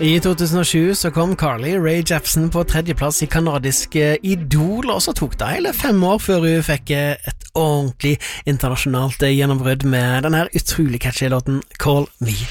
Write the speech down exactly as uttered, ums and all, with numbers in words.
I to tusen og sju så kom Carly Rae Jepsen på tredjeplass i kanadiske Idol, og så tok det hele fem år før hun fikk et ordentlig internasjonalt gjennombrudd med denne utrolig catchy låten Call Me.